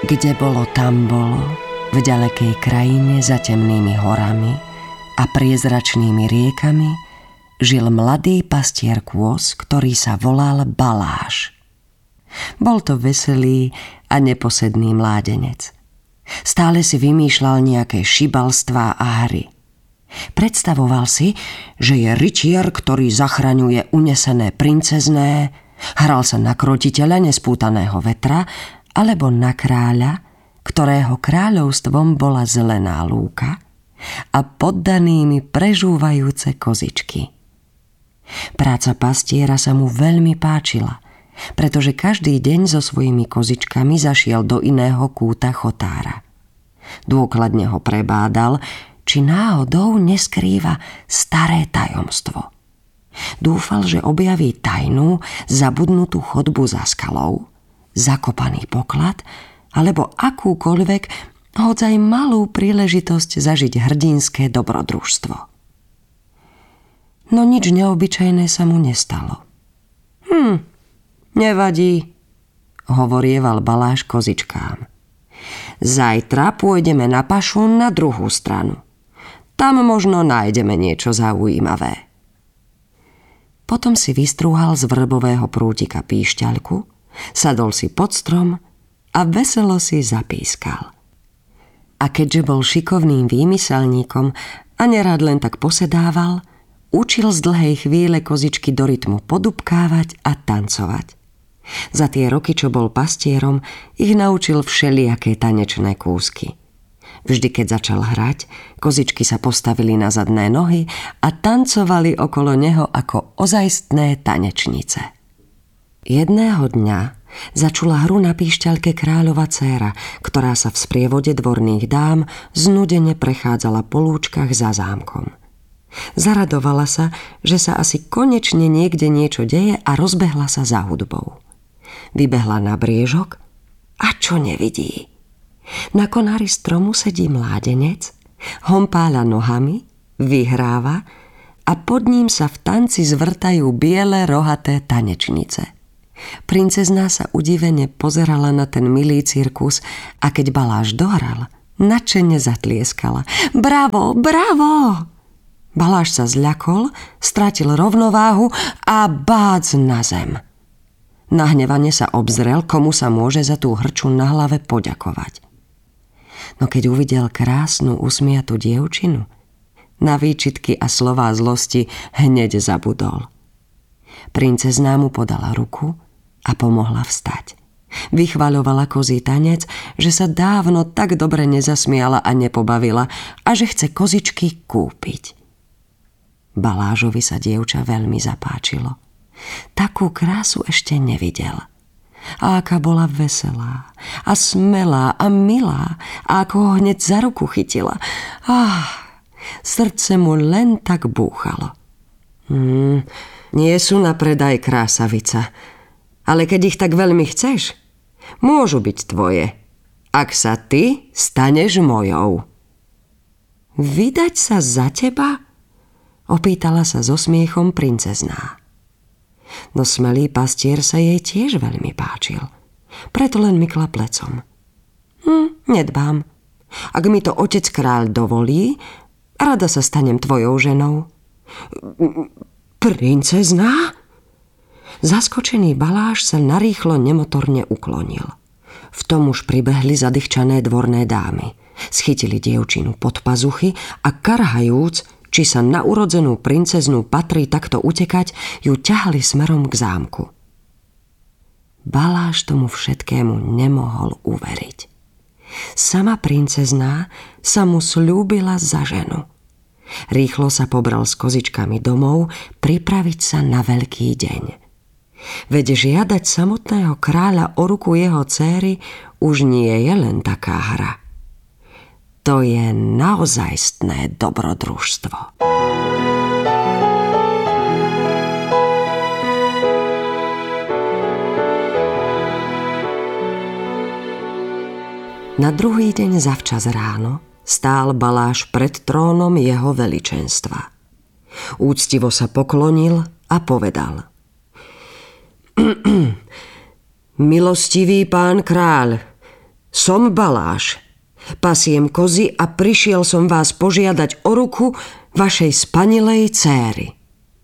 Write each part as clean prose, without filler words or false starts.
Kde bolo, tam bolo, v ďalekej krajine za temnými horami a priezračnými riekami žil mladý pastier kôz, ktorý sa volal Baláš. Bol to veselý a neposedný mládenec. Stále si vymýšľal nejaké šibalstvá a hry. Predstavoval si, že je rytier, ktorý zachraňuje unesené princezné, hral sa na krotiteľa nespútaného vetra alebo na kráľa, ktorého kráľovstvom bola zelená lúka a poddanými prežúvajúce kozičky. Práca pastiera sa mu veľmi páčila, pretože každý deň so svojimi kozičkami zašiel do iného kúta chotára. Dôkladne ho prebádal, či náhodou neskrýva staré tajomstvo. Dúfal, že objaví tajnú, zabudnutú chodbu za skalou, zakopaný poklad alebo akúkoľvek, hoď aj malú príležitosť zažiť hrdinské dobrodružstvo. No nič neobyčajné sa mu nestalo. Nevadí, hovorieval Baláš kozičkám. Zajtra pôjdeme na pašu na druhú stranu. Tam možno nájdeme niečo zaujímavé. Potom si vystrúhal z vrbového prútika píšťaľku, sadol si pod strom a veselo si zapískal. A keďže bol šikovným výmyselníkom a nerád len tak posedával, učil z dlhej chvíle kozičky do rytmu podupkávať a tancovať. Za tie roky, čo bol pastierom, ich naučil všelijaké tanečné kúsky. Vždy, keď začal hrať, kozičky sa postavili na zadné nohy a tancovali okolo neho ako ozajstné tanečnice. Jedného dňa začula hru na píšťalke kráľova dcéra, ktorá sa v sprievode dvorných dám znudene prechádzala po lúčkach za zámkom. Zaradovala sa, že sa asi konečne niekde niečo deje a rozbehla sa za hudbou. Vybehla na briežok a čo nevidí? Na konári stromu sedí mládenec, hompáľa nohami, vyhráva a pod ním sa v tanci zvrtajú biele rohaté tanečnice. Princezná sa udivene pozerala na ten milý cirkus a keď Baláš dohral, nadšene zatlieskala. Bravo, bravo! Baláš sa zľakol, stratil rovnováhu a bác na zem. Nahnevane sa obzrel, komu sa môže za tú hrču na hlave poďakovať. No keď uvidel krásnu usmiatú dievčinu, na výčitky a slová zlosti hneď zabudol. Princezná mu podala ruku a pomohla vstať. Vychvaľovala kozí tanec, že sa dávno tak dobre nezasmiala a nepobavila a že chce kozičky kúpiť. Balážovi sa dievča veľmi zapáčilo. Takú krásu ešte nevidel. A aká bola veselá a smelá a milá a ako ho hneď za ruku chytila. Srdce mu len tak búchalo. Nie sú na predaj krásavica, ale keď ich tak veľmi chceš, môžu byť tvoje, ak sa ty staneš mojou. Vydať sa za teba? Opýtala sa so smiechom princezná. No smelý pastier sa jej tiež veľmi páčil. Preto len mykla plecom. Nedbám. Ak mi to otec kráľ dovolí, rada sa stanem tvojou ženou. Princezná? Zaskočený Baláš sa narýchlo nemotorne uklonil. V tom už pribehli zadýchčané dvorné dámy. Schytili dievčinu pod pazuchy a karhajúc, či sa na urodzenú princeznú patrí takto utekať, ju ťahali smerom k zámku. Baláš tomu všetkému nemohol uveriť. Sama princezná sa mu sľúbila za ženu. Rýchlo sa pobral s kozičkami domov pripraviť sa na veľký deň. Veď žiadať samotného kráľa o ruku jeho dcéry už nie je len taká hra. To je naozajstné dobrodružstvo. Na druhý deň zavčas ráno stál Baláš pred trónom jeho veličenstva. Úctivo sa poklonil a povedal: Milostivý pán kráľ, Som Baláš. Pasiem kozy a prišiel som vás požiadať o ruku vašej spanilej céry.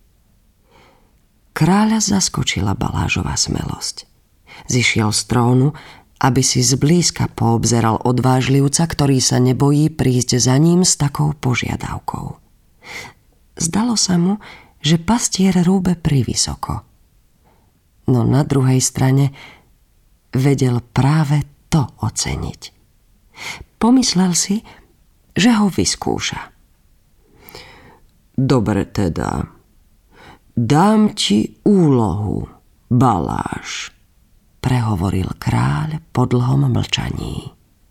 Kráľa zaskočila Balážova smelosť. Zišiel z trónu, aby si zblízka poobzeral odvážlivca, ktorý sa nebojí prísť za ním s takou požiadavkou. Zdalo sa mu, že pastier rúbe privysoko. No na druhej strane vedel práve to oceniť. Pomyslel si, že ho vyskúša. Dobre teda, dám ti úlohu, Baláš, prehovoril kráľ po dlhom mlčaní.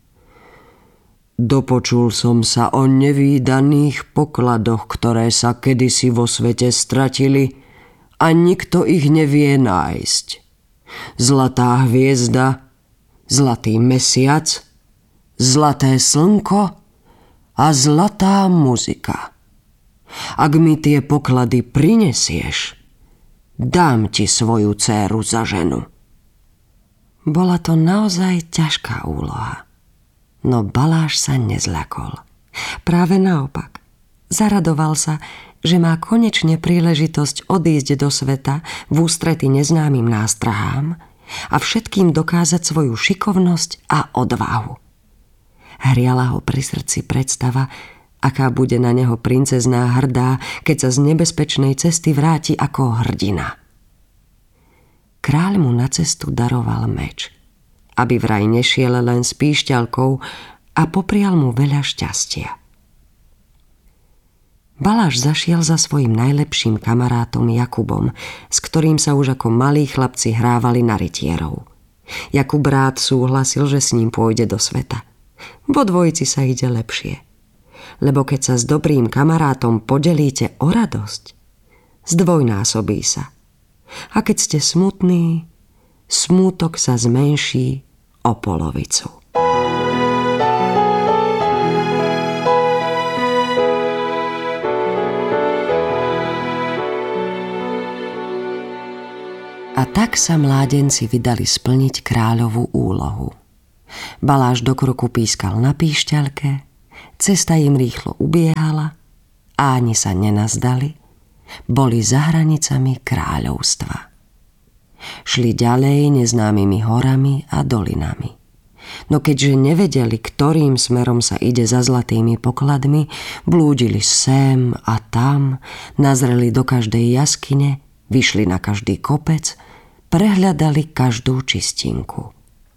Dopočul som sa o nevídaných pokladoch, ktoré sa kedysi vo svete stratili a nikto ich nevie nájsť. Zlatá hviezda, zlatý mesiac, zlaté slnko a zlatá muzika. Ak mi tie poklady prinesieš, dám ti svoju dcéru za ženu. Bola to naozaj ťažká úloha, no Baláš sa nezľakol. Práve naopak, zaradoval sa, že má konečne príležitosť odísť do sveta v ústrety neznámym nástrahám a všetkým dokázať svoju šikovnosť a odvahu. Hriala ho pri srdci predstava, aká bude na neho princezná hrdá, keď sa z nebezpečnej cesty vráti ako hrdina. Kráľ mu na cestu daroval meč, aby vraj nešiel len s píšťalkou, a poprial mu veľa šťastia. Baláš zašiel za svojim najlepším kamarátom Jakubom, s ktorým sa už ako malí chlapci hrávali na rytierov. Jakub rád súhlasil, že s ním pôjde do sveta. Vo dvojici sa ide lepšie. Lebo keď sa s dobrým kamarátom podelíte o radosť, zdvojnásobí sa. A keď ste smutní, smútok sa zmenší o polovicu. A tak sa mládenci vydali splniť kráľovú úlohu. Baláš do kroku pískal na píšťalke, cesta im rýchlo ubiehala a ani sa nenazdali, boli za hranicami kráľovstva. Šli ďalej neznámymi horami a dolinami. No keďže nevedeli, ktorým smerom sa ide za zlatými pokladmi, blúdili sem a tam, nazreli do každej jaskyne, vyšli na každý kopec, prehľadali každú čistinku.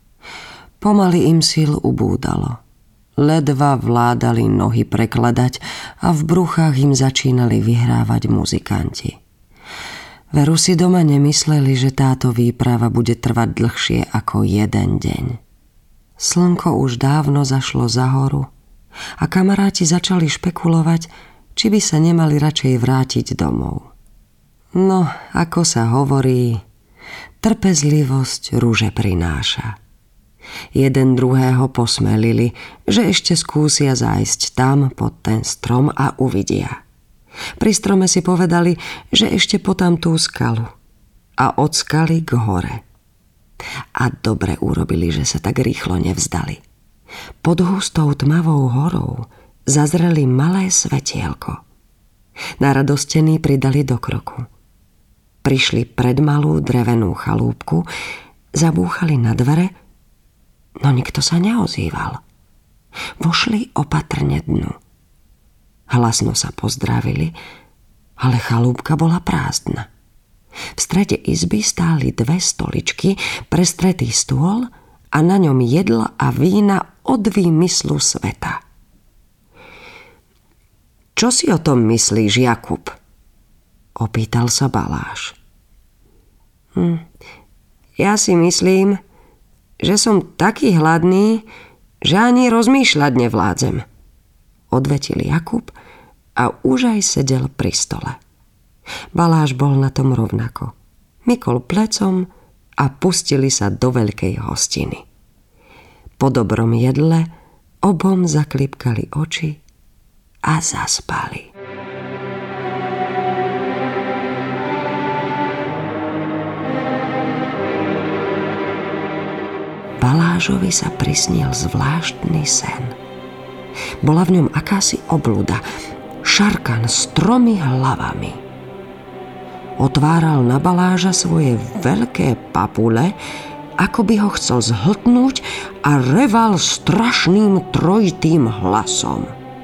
Pomaly im síl ubúdalo. Ledva vládali nohy prekladať a v bruchách im začínali vyhrávať muzikanti. Veru si doma nemysleli, že táto výprava bude trvať dlhšie ako jeden deň. Slnko už dávno zašlo za horu a kamaráti začali špekulovať, či by sa nemali radšej vrátiť domov. No, ako sa hovorí, trpezlivosť ruže prináša. Jeden druhého posmelili, že ešte skúsia zájsť tam pod ten strom a uvidia. Pri strome si povedali, že ešte potom tú skalu a od skaly k hore. A dobre urobili, že sa tak rýchlo nevzdali. Pod hustou tmavou horou zazreli malé svetielko. Naradostení pridali do kroku. Prišli pred malú drevenú chalúbku, zabúchali na dvere, no nikto sa neozýval. Vošli opatrne dnu. Hlasno sa pozdravili, ale chalúbka bola prázdna. V strede izby stáli 2 stoličky, prestretý stôl a na ňom jedla a vína od výmyslu sveta. Čo si o tom myslíš, Jakub? Opýtal sa Baláš. Ja si myslím, že som taký hladný, že ani rozmýšľať nevládzem, odvetil Jakub a už aj sedel pri stole. Baláš bol na tom rovnako. Mykol plecom a pustili sa do veľkej hostiny. Po dobrom jedle obom zaklipkali oči a zaspali. Balážovi sa prisnil zvláštny sen. Bola v ňom akási obluda, šarkan s 3 hlavami. Otváral na Baláža svoje veľké papule, ako by ho chcel zhltnúť, a reval strašným trojitým hlasom.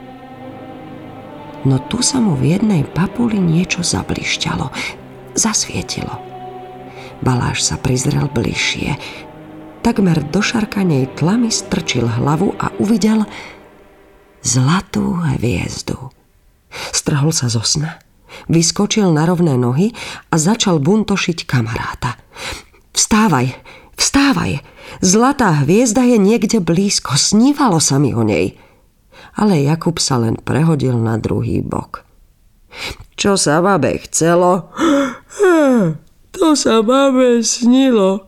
No tu sa mu v jednej papuli niečo zablišťalo, zasvietilo. Baláž sa prizrel bližšie. Takmer do šarkanej tlamy strčil hlavu a uvidel zlatú hviezdu. Strhol sa zo sna, vyskočil na rovné nohy a začal buntošiť kamaráta. Vstávaj, vstávaj, zlatá hviezda je niekde blízko, snívalo sa mi o nej. Ale Jakub sa len prehodil na druhý bok. Čo sa babe chcelo? To sa babe snilo.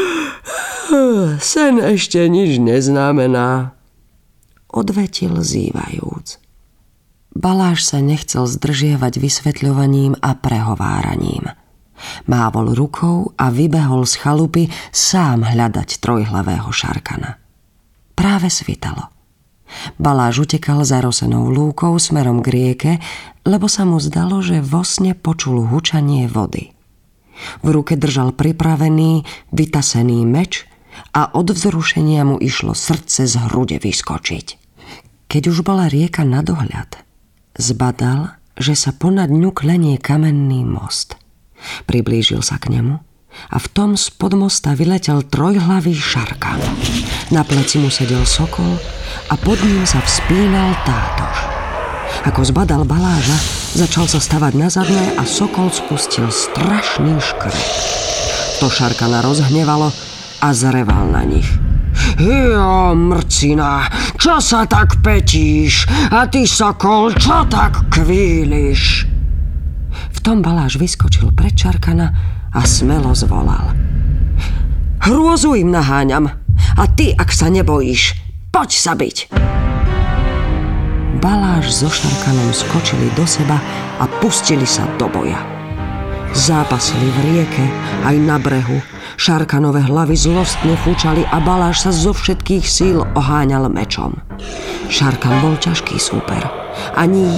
Sen ešte nič neznamená, odvetil zývajúc. Baláž sa nechcel zdržiavať vysvetľovaním a prehováraním. Mávol rukou a vybehol z chalupy sám hľadať trojhlavého šarkana. Práve svitalo. Baláž utekal zarosenou lúkou smerom k rieke, lebo sa mu zdalo, že vo sne počul hučanie vody. V ruke držal pripravený, vytasený meč a od vzrušenia mu išlo srdce z hrude vyskočiť. Keď už bola rieka na dohľad, zbadal, že sa ponad ňu klenie kamenný most. Priblížil sa k nemu a v tom spod mosta vyletel trojhlavý šarkan. Na pleci mu sedel sokol a pod ním sa vzpínal tátoš. Ako zbadal Baláža, začal sa stavať na zadné a sokol spustil strašný škret. To šarkana rozhnevalo a zareval na nich. Jo, mrcina, čo sa tak petíš? A ty, sokol, čo tak kvíliš? V tom Baláž vyskočil pred šarkana a smelo zvolal. Hrôzu im naháňam a ty, ak sa nebojíš, poď sa byť. Baláž so šarkanom skočili do seba a pustili sa do boja. Zápasili v rieke aj na brehu. Šarkanové hlavy zlostne fúčali a Baláž sa zo všetkých síl oháňal mečom. Šarkan bol ťažký súper. Ani